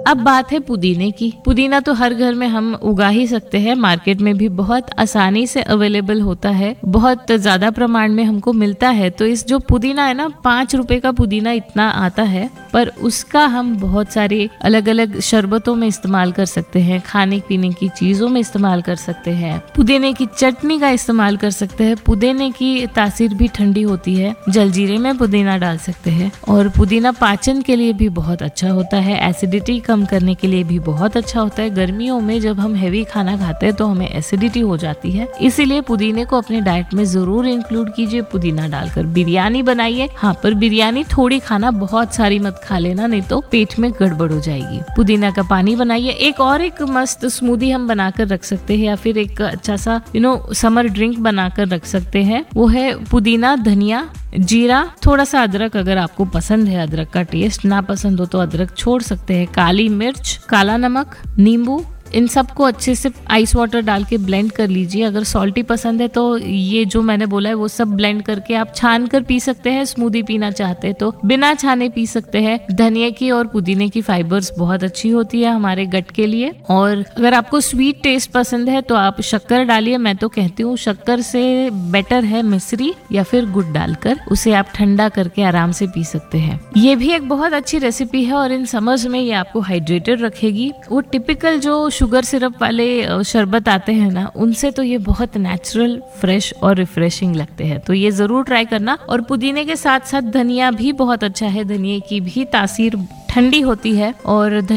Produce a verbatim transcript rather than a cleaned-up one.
अब बात है पुदीने की। पुदीना तो हर घर में हम उगा ही सकते हैं, मार्केट में भी बहुत आसानी से अवेलेबल होता है, बहुत ज्यादा प्रमाण में हमको मिलता है। तो इस जो पुदीना है ना, पाँच रुपए का पुदीना इतना आता है, पर उसका हम बहुत सारे अलग अलग शरबतों में इस्तेमाल कर सकते हैं, खाने पीने की चीजों में इस्तेमाल कर सकते हैं, पुदीने की चटनी का इस्तेमाल कर सकते हैं। पुदीने की तासीर भी ठंडी होती है, जलजीरे में पुदीना डाल सकते हैं। और पुदीना पाचन के लिए भी बहुत अच्छा होता है, एसिडिटी कम करने के लिए भी बहुत अच्छा होता है। गर्मियों में जब हम हैवी खाना खाते हैं तो हमें एसिडिटी हो जाती है, इसीलिए पुदीने को अपने डाइट में जरूर इंक्लूड कीजिए। पुदीना डालकर बिरयानी बनाइए, हाँ, पर बिरयानी थोड़ी खाना, बहुत सारी मत खा लेना, नहीं तो पेट में गड़बड़ हो जाएगी। पुदीना का पानी बनाइए। एक और एक मस्त स्मूदी हम बनाकर रख सकते हैं, या फिर एक अच्छा सा यू नो समर ड्रिंक बनाकर रख सकते हैं। वो है पुदीना, धनिया, जीरा, थोड़ा सा अदरक, अगर आपको पसंद है अदरक का टेस्ट, ना पसंद हो तो अदरक छोड़ सकते हैं, काली मिर्च, काला नमक, नींबू, इन सबको अच्छे से आइस वाटर डाल के ब्लेंड कर लीजिए। अगर सॉल्टी पसंद है तो ये जो मैंने बोला है वो सब ब्लेंड करके आप छान कर पी सकते हैं। स्मूदी पीना चाहते हैं तो बिना छाने पी सकते हैं। धनिया की और पुदीने की फाइबर्स बहुत अच्छी होती है हमारे गट के लिए। और अगर आपको स्वीट टेस्ट पसंद है तो आप शक्कर डालिए। मैं तो कहती हूँ शक्कर से बेटर है मिश्री या फिर गुड़ डालकर, उसे आप ठंडा करके आराम से पी सकते हैं। ये भी एक बहुत अच्छी रेसिपी है और इन समर्स में ये आपको हाइड्रेटेड रखेगी। वो टिपिकल जो शुगर सिरप वाले शरबत आते हैं ना, उनसे तो ये बहुत नेचुरल, फ्रेश और रिफ्रेशिंग लगते हैं। तो ये जरूर ट्राई करना। और पुदीने के साथ साथ धनिया भी बहुत अच्छा है, धनिया की भी तासीर ठंडी होती है और